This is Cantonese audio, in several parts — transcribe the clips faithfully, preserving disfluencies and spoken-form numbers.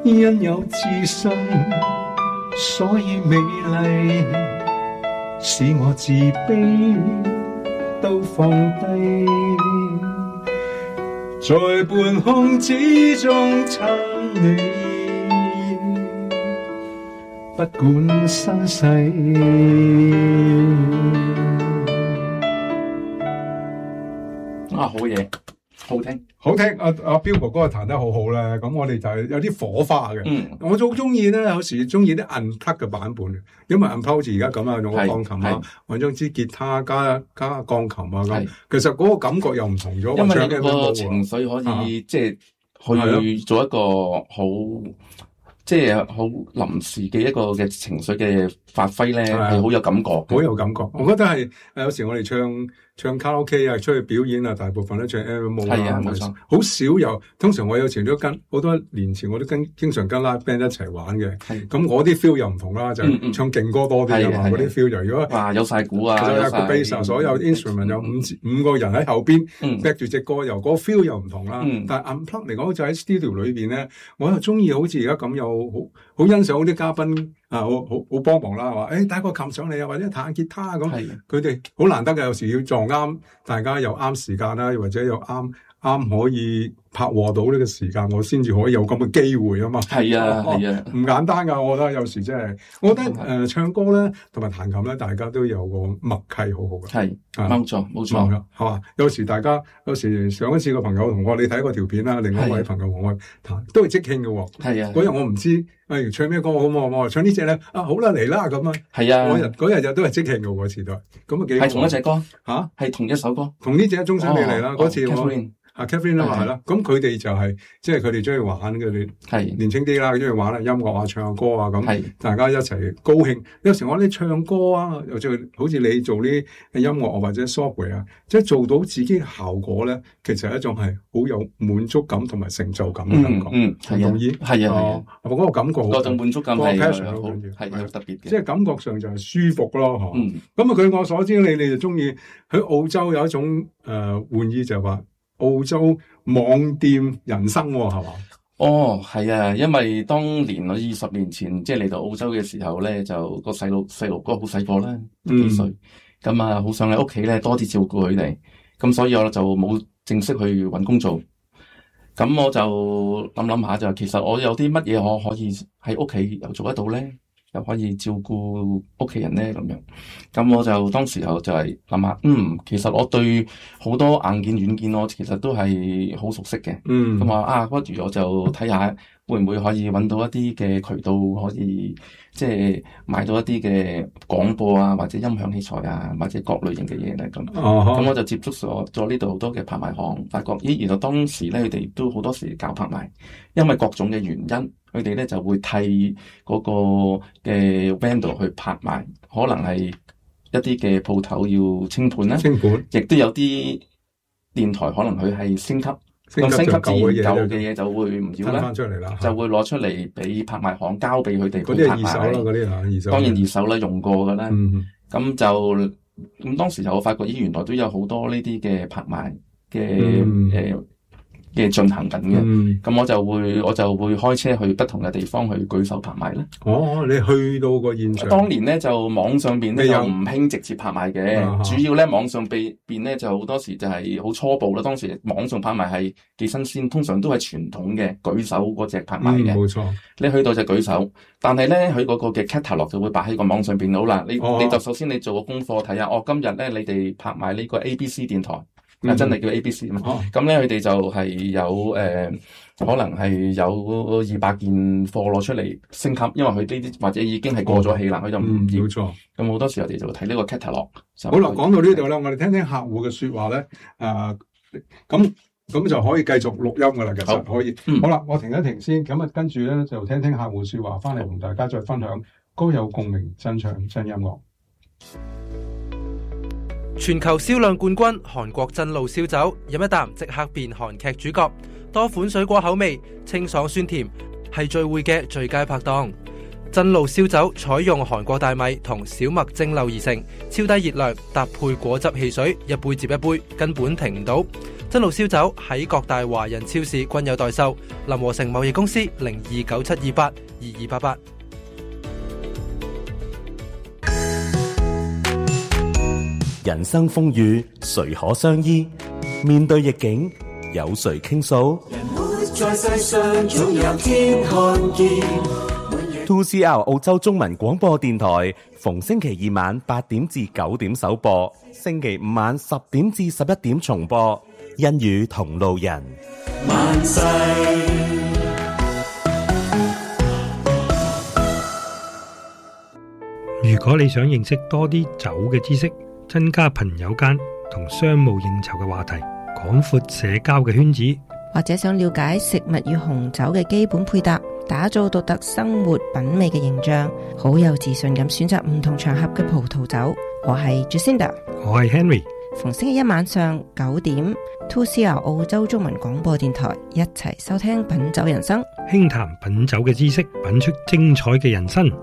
因有自信，所以美麗，使我自卑都放低，在半空之中親你，不管生死。 啊，好嘢，好聽， 好聽！阿阿彪哥哥彈得好好咧，咁我哋就係有啲火花嘅。 嗯， 我好中意咧，有時中意啲 uncut 嘅版本，因為 uncut 好似而家咁啊，用個鋼琴啊，揾張支吉他加加鋼琴啊咁，其實嗰個感覺又唔同咗。 因為個情緒可以、啊、即係去做一個好。即係好臨時嘅一個嘅情緒嘅發揮咧，係好有感覺， 好有感覺。我覺得係誒，有時我哋唱唱卡拉 OK 啊，出去表演啊，大部分都唱 M V 係啊，冇錯。 好少有，通常我有時都跟好多年前我都跟經常跟 live band 一齊玩嘅。咁嗰啲 feel 又唔同啦，就係、唱勁歌多啲啊嘛。嗰啲 feel 就如果哇有晒鼓啊， 有晒 bass 啊，所有 instrument 有五五個人喺後邊 back 住隻歌，又嗰個 feel 又唔同啦。嗯、但係 unplug 嚟講就喺 studio 裏邊咧，我又中意好似而家咁有好好欣賞啲嘉賓啊，好好好幫忙啦，話誒帶個琴上嚟啊，或者彈吉他咁，佢哋好難得嘅，有時要撞啱大家又啱時間啦，或者又啱啱可以拍和到呢個時間，我先至可以有咁嘅機會啊嘛。係啊係啊，唔、啊、簡單噶，我覺得有時真係，我覺得誒、呃、唱歌咧同埋彈琴咧，大家都有個默契好好嘅。係，冇錯冇錯，係嘛？有時大家有時上一次個朋友同我，你睇過條片啦，另外一位朋友同我彈，都係即興嘅。係啊，嗰日我唔知。例如唱咩歌好嘛？我唱呢隻咧，啊好啦嚟啦咁啊！係啊，嗰日嗰日就都係即興嘅嗰次都係，咁啊幾好。係同一隻歌吓，係、啊、同一首歌，同呢隻終身美麗啦。嗰、哦、次我。哦啊 Catherine 啦，係啦，咁佢哋就係、是、即係佢哋中意玩嘅，你係年輕啲啦，中意玩啦，音樂啊，唱下歌啊，咁大家一齊高興。有時我哋唱歌啊，又做好似你做啲音樂或者 software 啊，即係做到自己嘅效果咧，其實係一種係好有滿足感同埋成就感嘅感覺。嗯，係、嗯、啊，係啊，哦，嗰、那個感覺，嗰種滿足感係好，係好特別嘅，即係感覺上就係舒服咯，嗬、嗯。咁啊，據我所知，你哋就中意喺澳洲有一種誒、呃、玩意就係話。澳洲網店人生係、哦、嘛？ 哦，係啊，因為當年我二十年前即係嚟到澳洲嘅時候咧，就個細路細路哥好細個啦，幾歲咁啊，好想喺屋企咧多啲照顧佢哋，咁所以我就冇正式去搵工做。咁我就諗諗下就，其實我有啲乜嘢我可以喺屋企又做得到咧？又可以照顧屋企人咧咁樣，咁我就當時候就係諗下，嗯，其實我對好多硬件軟件我其實都係好熟悉嘅，嗯，咁話啊，不如我就睇下會唔會可以揾到一啲嘅渠道，可以即係買到一啲嘅廣播啊，或者音響器材啊，或者各類型嘅嘢咧咁，咁、哦、我就接觸咗咗呢度好多嘅拍賣行，發覺咦，原來當時咧佢哋都好多時搞拍賣，因為各種嘅原因。佢哋咧就會替嗰個嘅 vendor 去拍賣，可能係一啲嘅鋪頭要清盤啦，清盤，亦都有啲電台可能佢係升級，咁升級自然舊嘅嘢就會唔要啦，就會攞出嚟俾拍賣行交俾佢哋去拍賣。嗰啲二手啦，嗰啲嚇二手。當然二手啦，用過㗎啦。咁、嗯、就咁當時就我發覺，咦，原來都有好多呢啲嘅拍賣嘅誒。嗯呃嘅進行緊嘅，咁、嗯、我就會我就會開車去不同嘅地方去舉手拍賣啦。哦，你去到個現場？當年咧就網上邊咧就唔興直接拍賣嘅、啊，主要咧網上邊邊咧就好多時就係好初步啦。當時網上拍賣係幾新鮮，通常都係傳統嘅舉手嗰隻拍賣嘅。冇、嗯、錯，你去到就舉手，但係咧佢嗰個嘅 catalog 就會擺喺個網上邊好啦。你、哦、你就首先你做個功課睇下，哦，今日咧你哋拍賣呢個 A B C 電台。啊、嗯，真係叫 A B C 嘛？咁咧佢哋就係有誒、呃，可能係有二百件貨攞出嚟升級，因為佢呢啲或者已經係過咗氣啦，佢、哦、就唔要。冇、嗯、錯。咁好多時候我哋就會睇呢個 catalog。好啦，講到呢度啦，我哋聽聽客戶嘅說話咧。誒、呃，咁咁就可以繼續錄音噶啦，其實可以。嗯、好啦，我停一停先，咁啊跟住咧就聽聽客戶說話，翻嚟同大家再分享歌有共鳴，真唱真音樂。 全球銷量冠軍韓國真露燒酒，飲一啖即刻變韓劇主角。多款水果口味，清爽酸甜，係聚會嘅最佳拍檔。 真露燒酒採用韓國大米同小麥蒸餾而成，超低熱量搭配果汁汽水，一杯接一杯，根本停唔到。真露燒酒喺各大華人超市均有代售。林和成貿易公司零二九七二八二二八八。 人生風雨誰可相依？面對逆境有誰傾訴？ 在世上總有天看見。 two C R 澳洲中文廣播電台逢星期二晚八點至九點首播，星期五晚十點至十一點重播。恩與同路人， 萬世。 如果你想認識多啲酒嘅知識，增加朋友間同商務應酬嘅話題，廣闊社交嘅圈子， 或者想了解食物與紅酒嘅基本配搭，打造獨特生活品味嘅形象，好有自信咁選擇唔同場合嘅葡萄酒。我係 Jacinda， 我係 Henry。 逢星期一晚上九點 two C R 澳洲中文廣播電台一齊收聽品酒人生， 輕談品酒嘅知識，品出精彩嘅人生。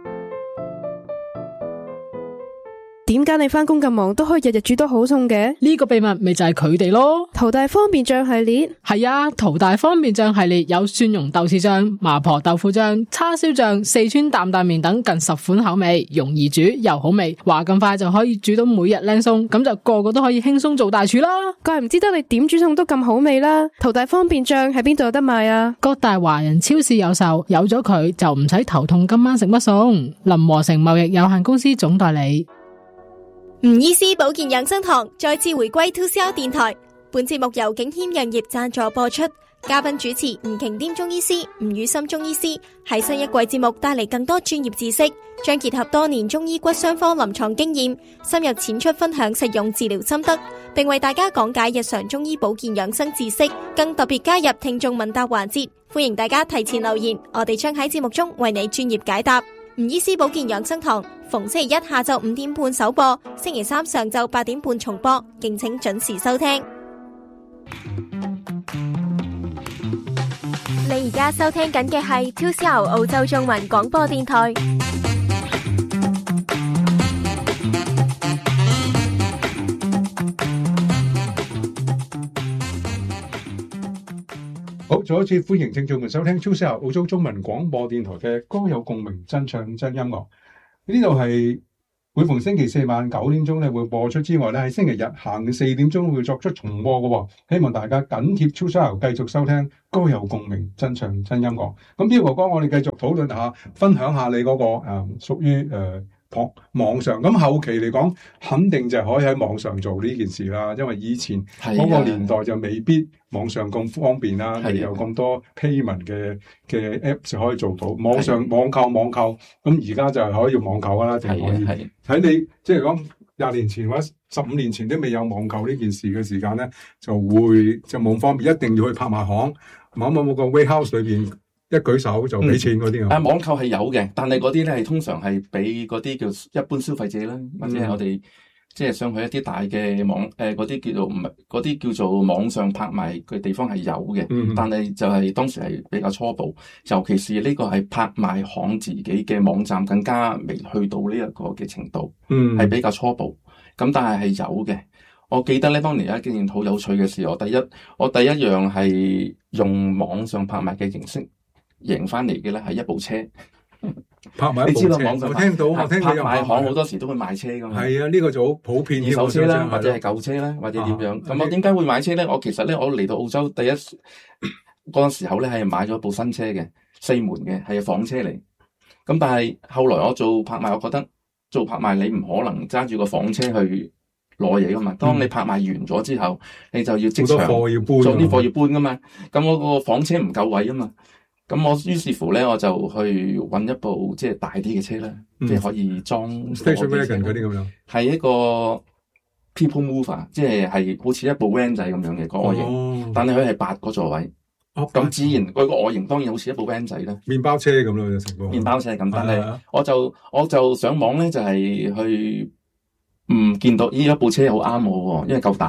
點解你返工咁忙都可以日日煮到好餸嘅？ 呢個秘密咪就係佢哋咯。 淘大方便醬系列係啊，淘大方便醬系列有蒜蓉豆豉醬、麻婆豆腐醬、叉燒醬、四川擔擔麵等近十款口味，容易煮又好味，話咁快就可以煮到每日靚餸，咁就個個都可以輕鬆做大廚啦。 怪唔知得你點煮餸都咁好味啦。淘大方便醬喺邊度有得賣啊？ 各大華人超市有售，有咗佢就唔使頭痛今晚食乜餸。林和成貿易有限公司總代理。 吳醫師保健養生堂再次回歸 two C R 電台，本節目由景謙藥業贊助播出，嘉賓主持吳瓊添中醫師、吳宇森中醫師喺新一季節目帶嚟更多專業知識，將結合多年中醫骨傷科臨床經驗，深入淺出分享實用治療心得，並為大家講解日常中醫保健養生知識，更特別加入聽眾問答環節，歡迎大家提前留言，我哋將喺節目中為你專業解答。吳醫師保健養生堂逢星期一下晝五點半首播，星期三上晝八點半重播，敬請準時收聽。你而家收聽緊嘅係 two C R 澳洲中文廣播電台。 好，再一次歡迎聽眾們收聽 two C R 澳洲中文廣播電台嘅歌有共鳴，真唱真音樂。呢度係每逢星期四晚九點鐘咧會播出之外咧，喺星期日下午四點鐘會作出重播嘅。希望大家緊貼 two C R 繼續收聽歌有共鳴，真唱真音樂。咁呢個哥哥，我哋繼續討論下，分享下你嗰、那個誒屬於誒網網上。咁後期嚟講，肯定就係可以喺網上做呢件事啦。因為以前嗰個年代就未必網上咁方便啦，未有咁多 payment 嘅嘅 apps 可以做到。網上網購網購，咁而家就係可以用網購啦，淨可以喺你即係講廿年前或者十五年前都未有網購呢件事嘅時間咧，就會就冇方便，一定要去拍賣行某某某個 warehouse 裏邊。一舉手就俾錢嗰啲啊！ 網購係有嘅，但係嗰啲咧係通常係俾嗰啲叫一般消費者啦，或者係我哋即係上去一啲大嘅網誒嗰啲叫做唔係嗰啲叫做網上拍賣嘅地方係有嘅，嗯、但係就係當時係比較初步，尤其是呢個係拍賣行自己嘅網站更加未去到呢一個嘅程度，係、嗯、比較初步。咁但係係有嘅。我記得咧，當年有一件好有趣嘅事，我第一我第一樣係用網上拍賣嘅形式。贏翻嚟嘅咧係一部車， 拍賣一部車。你知道網上我聽到，我聽到拍賣行好多時都會賣車噶嘛。 係啊，呢、這個就好普遍。 二手車啦，或者係舊車啦，或者點樣。咁、啊、我點解會買車咧？我其實咧，我嚟到澳洲第一嗰個時候咧，係買咗部新車嘅，四門嘅，係房車嚟。咁但係後來我做拍賣，我覺得做拍賣你唔可能揸住個房車去攞嘢噶嘛。當你拍賣完咗之後，嗯、你就要即場做啲貨要搬噶嘛。咁我個房車唔夠位啊嘛。咁我於是乎咧，我就去揾一部即係大啲嘅車啦，嗯、即係可以裝 station wagon 嗰啲咁樣，係一個 people mover， 即係係好似一部 van 仔咁樣嘅個外形，哦、但係佢係八個座位，咁、哦、自然佢個外形當然好似一部 van 仔啦， 麵包車咁咯，就成個麵包車咁，但係我就我就上網咧就係、是、去唔見到呢一部車好啱我，因為夠大。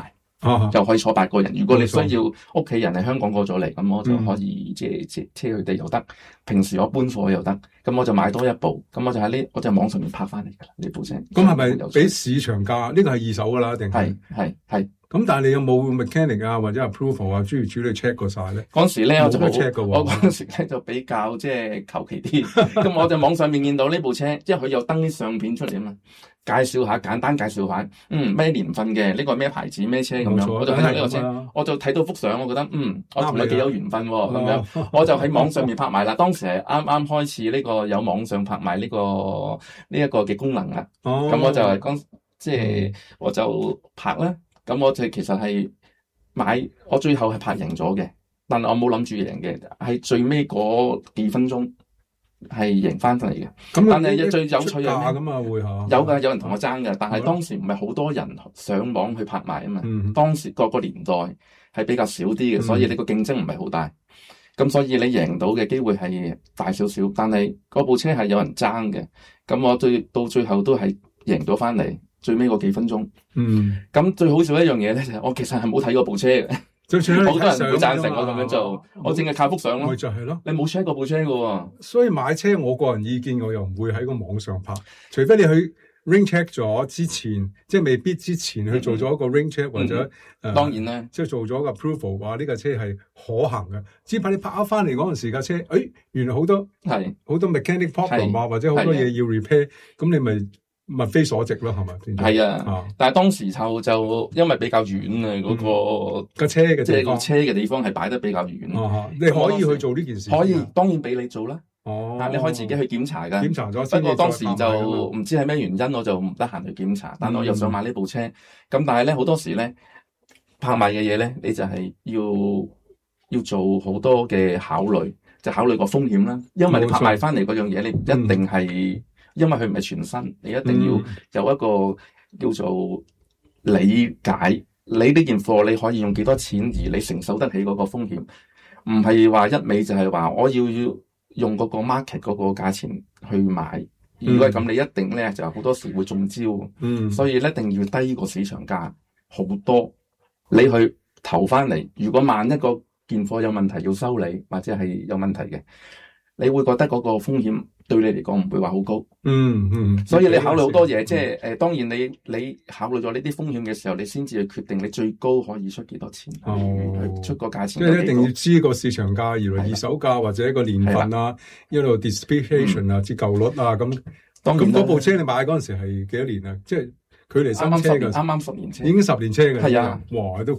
啊、 就可以坐八個人。如果你需要屋企人喺香港過咗嚟，咁我就可以即係即車佢哋又得。平時我搬貨又得，咁我就買多一部，咁我就喺呢，我就喺網上面拍翻嚟噶啦呢部車。 咁係咪比市場價？呢個係二手噶啦，定係係係。 咁但係你有冇 mechanic 啊或者 approval 啊諸如此類 check 過晒咧？ 嗰時咧我就 check 過， 我嗰時咧就比較即係求其啲。咁我就網上面見到呢部車，即係佢有登啲相片出嚟啊嘛，介紹下，簡單介紹下，嗯咩年份嘅，呢個係咩牌子咩車咁樣，我就睇到呢個車，我就睇到幅相，我覺得嗯，我同你幾有緣分喎，咁樣，我就喺網上面拍賣啦。當時係啱啱開始呢個有網上拍賣呢個呢一個嘅功能啊，咁我就係剛即係我就拍啦。咁我就其實係買，我最後係拍贏咗嘅，但係我冇諗住贏嘅，係最尾嗰幾分鐘係贏翻嚟嘅。咁但係最有趣嘅咁啊會嚇有㗎，有人同我爭嘅，但係當時唔係好多人上網去拍賣啊嘛。嗯、當時個個年代係比較少啲嘅，所以你個競爭唔係好大。咁所以你贏到嘅機會係大少少，但係嗰部車係有人爭嘅。咁我最到最後都係贏咗翻嚟。最尾嗰幾分鐘，嗯，咁最好笑一樣嘢咧，就係我其實係冇睇過部車嘅，好多人會贊成我咁樣做，我淨係靠幅相咯， 咪就係咯， 你冇 check 過部車嘅喎， 所以買車我個人意見我又唔會喺個網上拍，除非你去 ring check 咗之前，即係未必之前去做咗一個 ring check、嗯、或者誒， 嗯呃、當然啦， 即係做咗個 approval 話呢架車係可行嘅，只怕你拍翻嚟嗰陣時架車，誒、哎、原來好多係好多 mechanic problem 啊，或者好多嘢要 repair， 咁你咪。物非所值咯，係咪？ 係啊，啊但係當時就就因為比較遠啊，嗰、那個個、嗯、車嘅即係個車嘅地方係擺得比較遠、 啊。你可以去做呢件事， 可以當然俾你做啦。 哦， 但你可以自己去檢查噶。 檢查咗， 不過當時就唔知係咩原因，我就唔得閒去檢查。但我又想買呢部車，咁、嗯、但係咧好多時咧拍賣嘅嘢咧，你就係要要做好多嘅考慮，就考慮個風險啦。因為你拍賣翻嚟嗰樣嘢，你一定係。嗯因為佢唔係全新，你一定要有一個叫做理解，你呢件貨你可以用幾多錢，而你承受得起嗰個風險，唔係話一味就係話我要要用嗰個 market 嗰個價錢去買。如果係咁，你一定咧就好多時會中招。嗯，所以一定要低過市場價好多，你去投翻嚟。如果萬一個件貨有問題要修理，或者係有問題嘅，你會覺得嗰個風險對你嚟講唔會話好高，嗯嗯，所以你考慮好多嘢，即係誒，當然你你考慮咗呢啲風險嘅時候，你先至去決定你最高可以出幾多錢，哦，去出個價錢。 即係一定要知個市場價，原來二手價或者一個年份啊，一路 depreciation 啊，折舊率啊，咁。咁嗰部車你買嗰陣時係幾多年啊？即係距離新車嘅， 啱啱十年車， 已經十年車嘅， 係啊， 哇，都